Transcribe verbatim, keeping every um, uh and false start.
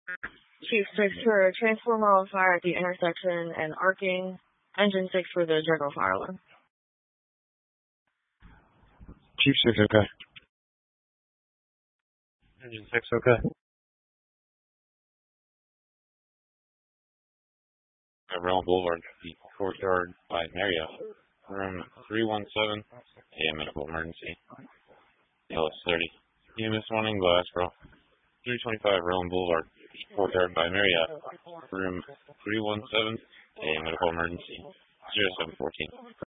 Chief six for transformer on fire at the intersection and arcing. Engine six for the Draco fire alarm. Chief six, okay. Engine six, okay. At Realm Boulevard, the courtyard by Marriott, room three one seven, A M medical emergency. L S thirty. E M S warning, Glassboro. three twenty-five Realm Boulevard, courtyard by Marriott, room three one seven, A M medical emergency. zero seven fourteen.